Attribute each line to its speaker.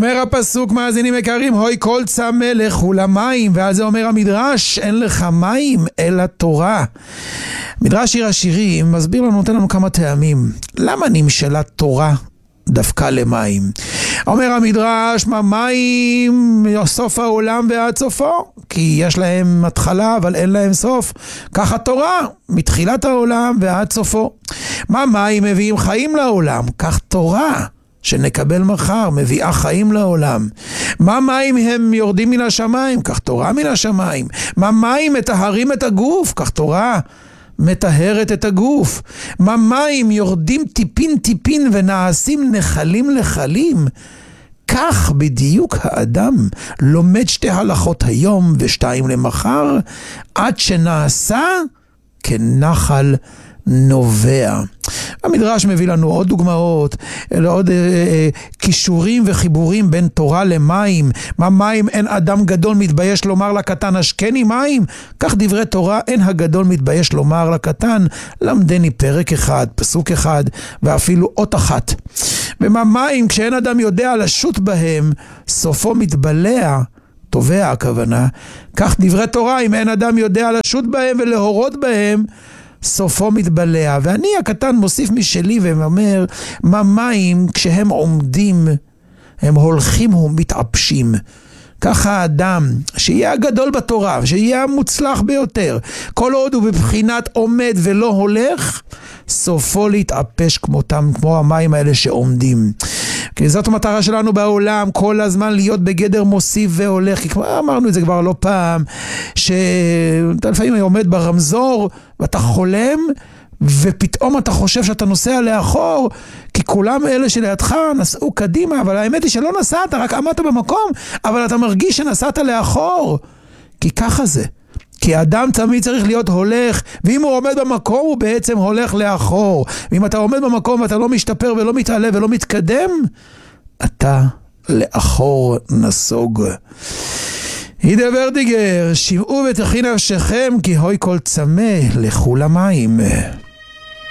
Speaker 1: אומר הפסוק, מאזינים יקרים, הוי כל צמא לכו למים, ועל זה אומר המדרש, אין לך מים אלא תורה. מדרש שיר השירים מסביר לנו, נותן לנו כמה טעמים. למה נמשלה תורה דווקא למים? אומר המדרש, מה מים סוף העולם ועד סופו? כי יש להם התחלה אבל אין להם סוף. ככה תורה, מתחילת העולם ועד סופו. מה מים מביאים חיים לעולם? כך תורה שנקבל מחר מביאה חיים לעולם. מה מים הם יורדים מן השמיים? כך תורה מן השמיים. מה מים מטהרים את הגוף? כך תורה מטהרת את הגוף. מה מים יורדים טיפין טיפין ונעשים נחלים לחלים? כך בדיוק האדם לומד שתי הלכות היום ושתיים למחר, עד שנעשה כנחל נובע. המדרש מביא לנו עוד דוגמאות, עוד קישורים וחיבורים בין תורה למים. מה מים? אין אדם גדול מתבייש לומר לקטן השקני מים, כך דברי תורה אין הגדול מתבייש לומר לקטן למדני פרק אחד, פסוק אחד ואפילו אות אחת. ומה מים? כשאין אדם יודע לשוט בהם סופו מתבלע, תובע הכוונה, כך דברי תורה אם אין אדם יודע לשוט בהם ולהורות בהם סופו מתבלע. ואני הקטן מוסיף משלי ואומר, מה מים כשהם עומדים הם הולכים ומתעפשים. ככה האדם שיהיה הגדול בתורה, שיהיה המוצלח ביותר, כל עוד הוא בבחינת עומד ולא הולך, סופו להתעפש כמותם, כמו המים האלה שעומדים. כי זאת המטרה שלנו בעולם, כל הזמן להיות בגדר מוסיף והולך. כי כמו אמרנו את זה כבר לא פעם, שאתה לפעמים עומד ברמזור ואתה חולם, ופתאום אתה חושב שאתה נוסע לאחור, כי כולם אלה שלידך נסעו קדימה, אבל האמת היא שלא נסעת, רק עמדת במקום, אבל אתה מרגיש שנסעת לאחור. כי ככה זה. כי האדם תמיד צריך להיות הולך, ואם הוא עומד במקום הוא בעצם הולך לאחור. ואם אתה עומד במקום ואתה לא משתפר ולא מתעלה ולא מתקדם, אתה לאחור נסוג. הידה ורדיגר, שמעו ותכין נפשכם, כי הוי כל צמא לכו למים.